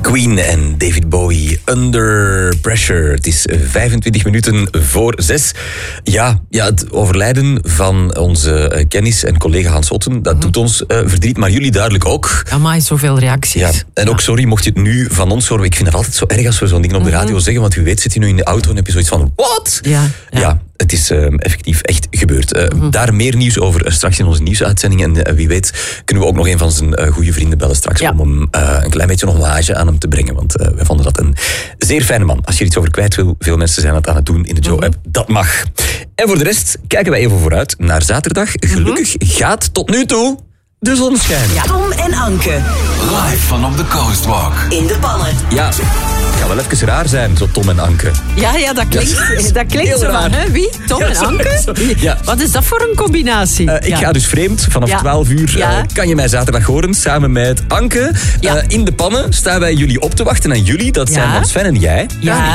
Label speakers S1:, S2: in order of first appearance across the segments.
S1: Queen en David Bowie, Under Pressure. Het is 25 minuten voor 6. Ja, het overlijden van onze kennis en collega Hans Otten, dat doet ons verdriet, maar jullie duidelijk ook.
S2: Amai, zoveel reacties.
S1: Ja, en ook sorry, mocht je het nu van ons horen. Ik vind het altijd zo erg als we zo'n ding op de radio zeggen, want wie weet zit je nu in de auto en heb je zoiets van, what? Ja, het is effectief echt gebeurd. Daar meer nieuws over straks in onze nieuwsuitzending. En wie weet kunnen we ook nog een van zijn goede vrienden bellen straks om hem een klein beetje nog hommage aan hem te brengen. Want wij vonden dat een zeer fijne man. Als je er iets over kwijt wil, veel mensen zijn dat aan het doen in de Joe-app. Dat mag. En voor de rest kijken wij even vooruit naar zaterdag. Gelukkig gaat tot nu toe de zon schijnen.
S3: Ja. Tom en Anke.
S4: Live van op de Coastwalk.
S3: In de pannen.
S1: Ja. Het gaat wel even raar zijn, zo Tom en Anke.
S2: Ja, dat klinkt zo van, hè? Wie? Tom en Anke?
S1: Ja.
S2: Wat is dat voor een combinatie?
S1: Ik ga dus vreemd. Vanaf 12 uur kan je mij zaterdag horen, samen met Anke. In de pannen staan wij jullie op te wachten. En jullie, dat zijn dan Sven en jij.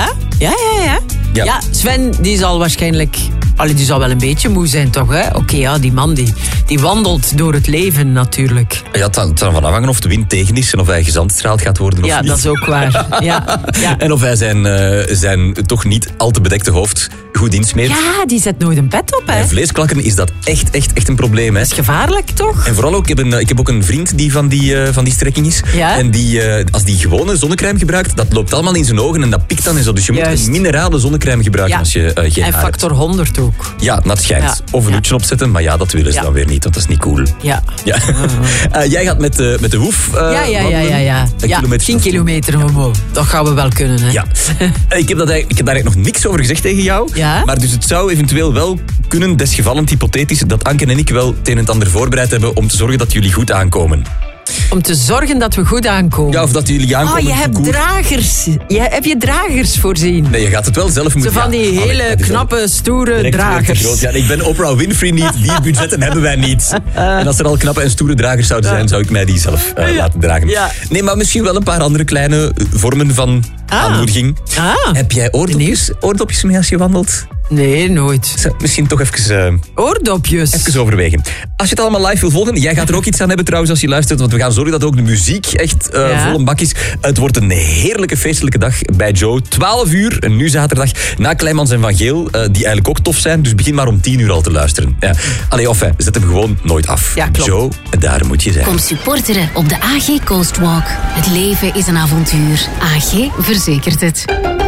S2: Ja, Sven, die zal waarschijnlijk... die zal wel een beetje moe zijn, toch? Hè? Oké, die man die wandelt door het leven natuurlijk.
S1: Ja, het zal van afhangen of de wind tegen is en of hij gezandstraald gaat worden of niet.
S2: Ja, dat is ook waar. Ja.
S1: En of hij zijn toch niet al te bedekte hoofd goed insmeert.
S2: Ja, die zet nooit een pet op, hè.
S1: Bij vleesklakken is dat echt een probleem, hè.
S2: Dat is gevaarlijk, toch?
S1: En vooral ook, ik heb ook een vriend die van die strekking is.
S2: Ja?
S1: En als die gewone zonnecrème gebruikt, dat loopt allemaal in zijn ogen en dat pikt dan en zo. Dus je moet een minerale zonnecrème gebruiken als je geen
S2: en
S1: haar hebt.
S2: factor 100 ook.
S1: Ja, dat schijnt. Of een hoedje opzetten, maar dat willen ze dan weer niet, want dat is niet cool.
S2: Ja.
S1: Jij gaat met de woef
S2: Ja. 10 kilometer omhoog. Dat gaan we wel kunnen, hè.
S1: Ja. Ik heb daar eigenlijk nog niks over gezegd tegen jou.
S2: Ja?
S1: Maar dus het zou eventueel wel kunnen, desgevallend hypothetisch, dat Anke en ik wel het een en het ander voorbereid hebben om te zorgen dat jullie goed aankomen.
S2: Om te zorgen dat we goed aankomen.
S1: Ja, of dat jullie aankomen.
S2: Je hebt dragers. Heb je dragers voorzien?
S1: Nee, je gaat het wel zelf moeten.
S2: Zo van die hele knappe, stoere dragers.
S1: Ja, ik ben Oprah Winfrey niet. Die budgetten hebben wij niet. En als er al knappe en stoere dragers zouden zijn, zou ik mij die zelf laten dragen. Ja. Nee, maar misschien wel een paar andere kleine vormen van aanmoediging. Heb jij oordopjes mee als je wandelt?
S2: Nee, nooit.
S1: Misschien toch even...
S2: oordopjes.
S1: Even overwegen. Als je het allemaal live wil volgen, jij gaat er ook iets aan hebben trouwens als je luistert, want we gaan zorgen dat ook de muziek echt vol een bak is. Het wordt een heerlijke feestelijke dag bij Joe. 12 uur, nu zaterdag, na Kleimans en Van Geel, die eigenlijk ook tof zijn. Dus begin maar om 10 uur al te luisteren. Ja. Zet hem gewoon nooit af.
S2: Ja, klopt.
S1: Joe, daar moet je zijn.
S5: Kom supporteren op de AG Coastwalk. Het leven is een avontuur. AG verzekert het.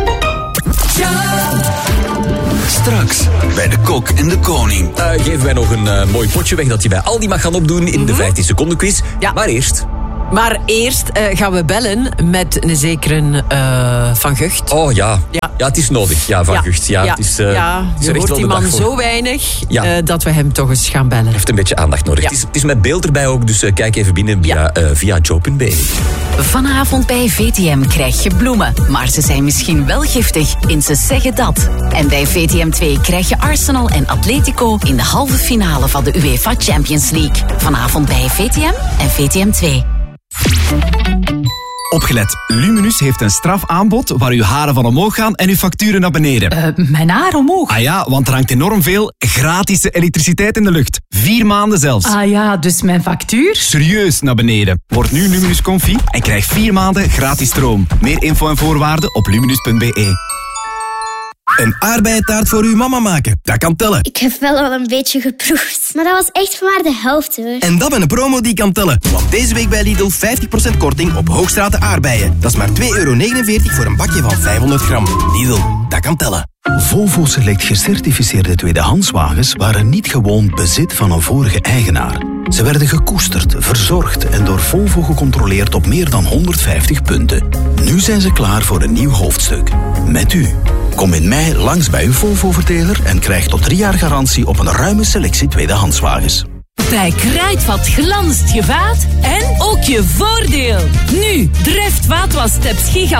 S4: Straks bij de Kok en de Koning.
S1: Geven wij nog een mooi potje weg dat je bij Aldi mag gaan opdoen in de 15 seconden quiz.
S2: Ja.
S1: Maar eerst
S2: gaan we bellen met een zekere Van Gucht.
S1: Oh ja. Ja, het is nodig. Ja, Van Gucht. Ja, het is,
S2: je hoort die man zo weinig dat we hem toch eens gaan bellen.
S1: Hij heeft een beetje aandacht nodig. Het is met beeld erbij ook, dus kijk even binnen via joe.be.
S5: Vanavond bij VTM krijg je bloemen, maar ze zijn misschien wel giftig in Ze Zeggen Dat. En bij VTM 2 krijg je Arsenal en Atletico in de halve finale van de UEFA Champions League. Vanavond bij VTM en VTM 2.
S6: Opgelet, Luminus heeft een strafaanbod waar uw haren van omhoog gaan en uw facturen naar beneden.
S7: Mijn haar omhoog?
S6: Ah ja, want er hangt enorm veel gratis elektriciteit in de lucht. 4 maanden zelfs.
S7: Ah ja, dus mijn factuur?
S6: Serieus naar beneden. Word nu Luminus Comfy en krijg 4 maanden gratis stroom. Meer info en voorwaarden op luminus.be. Een aardbeientaart voor uw mama maken, dat kan tellen.
S8: Ik heb wel al een beetje geproefd, maar dat was echt maar de helft hoor.
S6: En dat met een promo die kan tellen. Want deze week bij Lidl 50% korting op Hoogstraten aardbeien. Dat is maar €2,49 voor een bakje van 500 gram. Lidl, dat kan tellen.
S9: Volvo Select gecertificeerde tweedehandswagens waren niet gewoon bezit van een vorige eigenaar. Ze werden gekoesterd, verzorgd en door Volvo gecontroleerd op meer dan 150 punten. Nu zijn ze klaar voor een nieuw hoofdstuk. Met u. Kom in mei langs bij uw Volvo-verteler en krijg tot 3 jaar garantie op een ruime selectie tweedehandswagens.
S10: Bij Kruidvat glanst je vaat en ook je voordeel. Nu, Dreft vaatwassteps Giga